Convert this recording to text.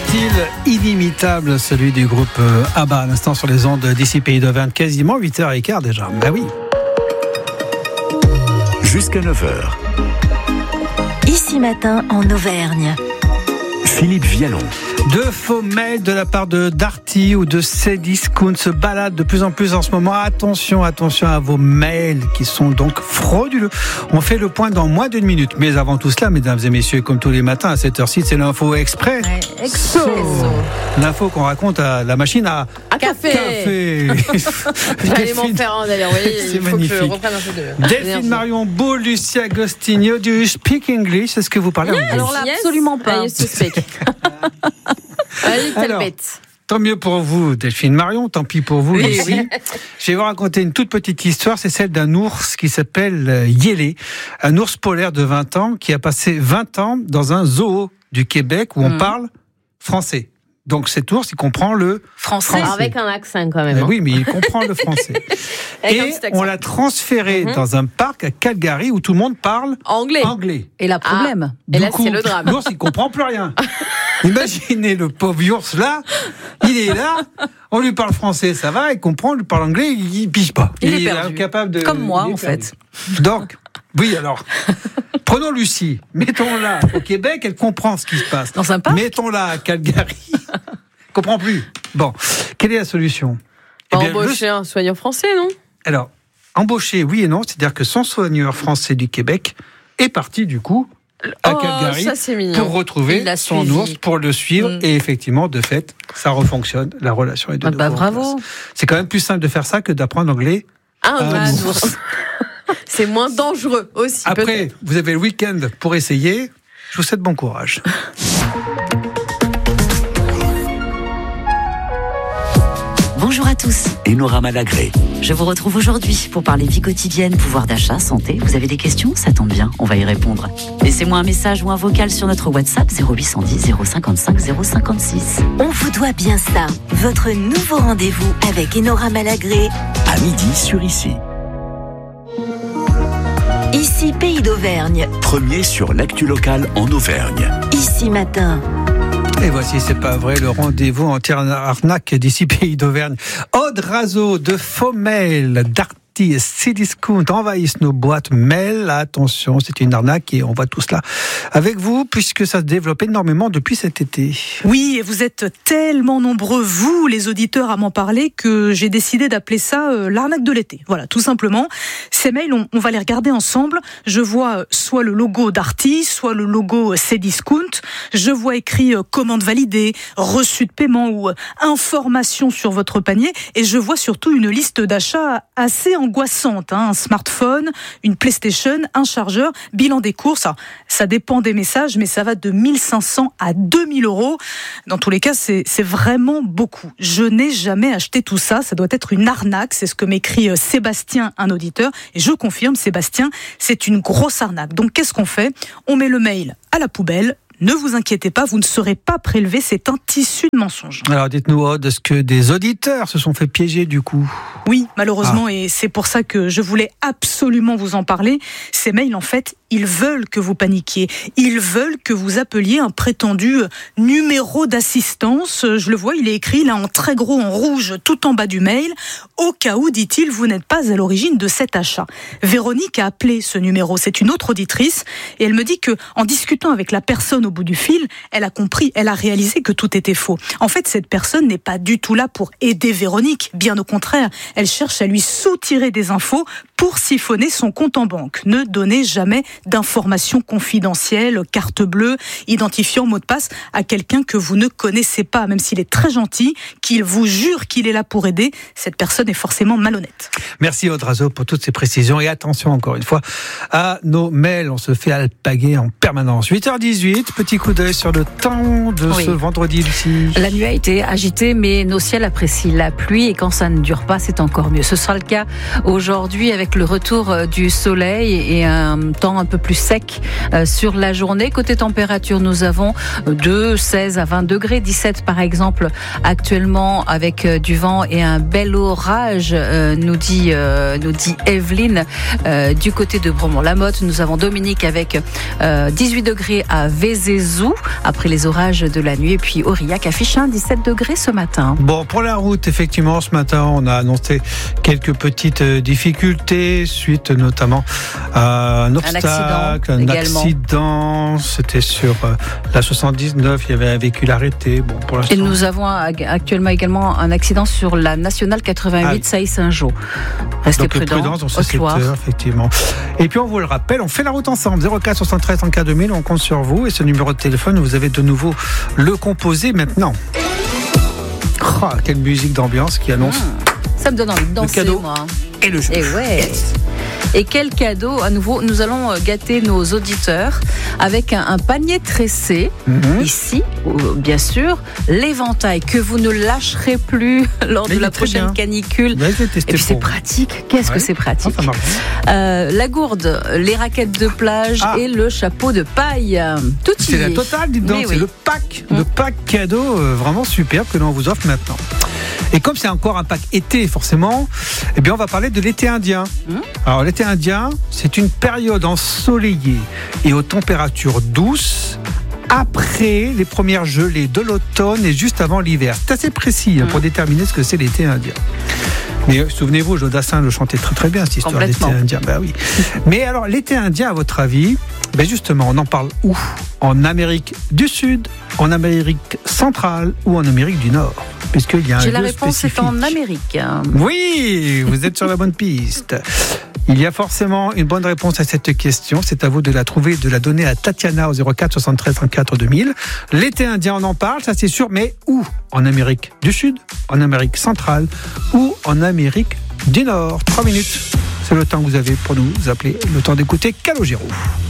style inimitable, celui du groupe ABBA, à l'instant sur les ondes d'ici Pays d'Auvergne, quasiment 8h15 déjà. Ben oui. Jusqu'à 9h. Ici matin en Auvergne. Philippe Vialon. De faux mails de la part de Darty ou de Cdiscount se baladent de plus en plus en ce moment. Attention à vos mails qui sont donc frauduleux. On fait le point dans moins d'une minute. Mais avant tout cela, mesdames et messieurs, comme tous les matins à cette heure-ci, c'est l'info exprès. Exo. L'info qu'on raconte à la machine à café. J'allais m'en faire un d'ailleurs, oui, il faut magnifique. que je reprenne un peu de Delphine Marion Beau, Lucie Agostinho, do you speak English? Est-ce que vous parlez anglais? Alors là, absolument pas. I used to speak. A little Alors, bit. Tant mieux pour vous, Delphine Marion, tant pis pour vous, Lucie. Oui. Je vais vous raconter une toute petite histoire, c'est celle d'un ours qui s'appelle Yélé, un ours polaire de 20 ans qui a passé 20 ans dans un zoo du Québec où on parle français. Donc cet ours, il comprend le français. Avec un accent quand même. Oui, mais il comprend le français. Et on l'a transféré dans un parc à Calgary où tout le monde parle anglais. Et là, problème. Et là, Du coup, c'est le drame. L'ours, il comprend plus rien. Imaginez le pauvre ours là, il est là, on lui parle français, ça va, il comprend, on lui parle anglais, il pige pas. Il est perdu. Incapable de. Comme moi, il est en perdu. fait. Donc, oui, alors, prenons Lucie, mettons-la au Québec, elle comprend ce qui se passe. Dans un parc. Mettons-la à Calgary, elle comprend plus. Bon, quelle est la solution? Embaucher un soigneur français, non? Alors, embaucher, oui et non, c'est-à-dire que son soigneur français du Québec est parti du coup à Calgary ça, c'est mignon. pour retrouver son ours, pour le suivre, et effectivement, de fait, ça refonctionne, la relation est de nouveau en bravo. place. C'est quand même plus simple de faire ça que d'apprendre l'anglais à un ours. C'est moins dangereux aussi. Après, peut-être. vous avez le week-end pour essayer. Je vous souhaite bon courage. Bonjour à tous. Enora Malagré. Je vous retrouve aujourd'hui pour parler vie quotidienne, pouvoir d'achat, santé. Vous avez des questions? Ça tombe bien, on va y répondre. Laissez-moi un message ou un vocal sur notre WhatsApp 0810 055 056. On vous doit bien ça. Votre nouveau rendez-vous avec Enora Malagré. À midi sur Ici. Ici Pays d'Auvergne. Premier sur l'actu locale en Auvergne. Ici matin. Et voici, c'est pas vrai, le rendez-vous anti-arnaque d'ici Pays d'Auvergne. Aude Razo de faux mails, Darty et Cdiscount envahissent nos boîtes mail. Attention, c'est une arnaque et on voit tout cela avec vous puisque ça se développe énormément depuis cet été. Oui, et vous êtes tellement nombreux, vous, les auditeurs, à m'en parler que j'ai décidé d'appeler ça l'arnaque de l'été. Voilà, tout simplement. Ces mails, on va les regarder ensemble. Je vois soit le logo Darty, soit le logo Cdiscount. Je vois écrit commande validée, reçu de paiement ou information sur votre panier. Et je vois surtout une liste d'achats assez angoissante. Un smartphone, une PlayStation, un chargeur, bilan des courses. Alors, ça dépend des messages, mais ça va de 1500 à 2000 euros. Dans tous les cas, c'est vraiment beaucoup. Je n'ai jamais acheté tout ça. Ça doit être une arnaque. C'est ce que m'écrit Sébastien, un auditeur. Et je confirme, Sébastien, c'est une grosse arnaque. Donc, qu'est-ce qu'on fait? On met le mail à la poubelle. Ne vous inquiétez pas, vous ne serez pas prélevé, c'est un tissu de mensonges. Alors dites-nous, Aude, est-ce que des auditeurs se sont fait piéger du coup? Oui, malheureusement, et c'est pour ça que je voulais absolument vous en parler. Ces mails, en fait, ils veulent que vous paniquiez. Ils veulent que vous appeliez un prétendu numéro d'assistance. Je le vois, il est écrit là en très gros, en rouge, tout en bas du mail. Au cas où, dit-il, vous n'êtes pas à l'origine de cet achat. Véronique a appelé ce numéro. C'est une autre auditrice et elle me dit que, en discutant avec la personne au bout du fil, elle a compris, elle a réalisé que tout était faux. En fait, cette personne n'est pas du tout là pour aider Véronique. Bien au contraire, elle cherche à lui soutirer des infos pour siphonner son compte en banque. Ne donnez jamais d'informations confidentielles, carte bleue, identifiant, mot de passe à quelqu'un que vous ne connaissez pas, même s'il est très gentil, qu'il vous jure qu'il est là pour aider. Cette personne est forcément malhonnête. Merci Aude Razo pour toutes ces précisions et attention encore une fois à nos mails. On se fait alpaguer en permanence. 8h18, petit coup d'œil sur le temps de ce vendredi, Lucie. La nuit a été agitée, mais nos ciels apprécient la pluie et quand ça ne dure pas, c'est encore mieux. Ce sera le cas aujourd'hui avec avec le retour du soleil et un temps un peu plus sec sur la journée. Côté température, nous avons de 16 à 20 degrés, 17 par exemple actuellement avec du vent et un bel orage, nous dit Evelyne. Du côté de Bromont-la-Motte, nous avons Dominique avec 18 degrés à Vézézou après les orages de la nuit, et puis Aurillac affiche 17 degrés ce matin. Bon, pour la route, effectivement, ce matin, on a annoncé quelques petites difficultés suite notamment à un obstacle, un accident. C'était sur la 79, il y avait un véhicule arrêté. Bon, pour l'instant. Et nous avons actuellement également un accident sur la nationale 88 Sailly-Saint-Jean. Restez prudents dans ce secteur, effectivement. Et puis on vous le rappelle, on fait la route ensemble. 04 73 34 2000, on compte sur vous. Et ce numéro de téléphone, vous avez de nouveau le composé maintenant. Oh, quelle musique d'ambiance qui annonce. Ça me donne envie de danser, le cadeau moi. Et le jeu. Et ouais. Yes. Et quel cadeau, à nouveau, nous allons gâter nos auditeurs avec un panier tressé. Ici, bien sûr, l'éventail que vous ne lâcherez plus lors de la prochaine canicule. Et puis c'est pratique. Qu'est-ce que c'est pratique. Ça marche. La gourde, les raquettes de plage et le chapeau de paille. Tout y est. C'est la totale, dites donc. C'est le pack cadeau vraiment superbe que l'on vous offre maintenant. Et comme c'est encore un pack été, forcément, eh bien, on va parler de l'été indien. Alors, l'été indien, c'est une période ensoleillée et aux températures douces après les premières gelées de l'automne et juste avant l'hiver. C'est assez précis pour déterminer ce que c'est l'été indien. Mais souvenez-vous, Joe Dassin le chantait très très bien, cette histoire d'été indien. Ben oui. Mais alors, l'été indien, à votre avis, ben justement, on en parle où ? En Amérique du Sud, en Amérique centrale ou en Amérique du Nord ? Puisqu'il y a un lieu la réponse, spécifique. c'est en Amérique. Oui, vous êtes sur la bonne piste. Il y a forcément une bonne réponse à cette question. C'est à vous de la trouver et de la donner à Tatiana au 04 73 34 2000. L'été indien, on en parle, ça c'est sûr, mais où ? En Amérique du Sud, en Amérique centrale ou en Amérique du Nord ? 3 minutes, c'est le temps que vous avez pour nous appeler, le temps d'écouter Calogero.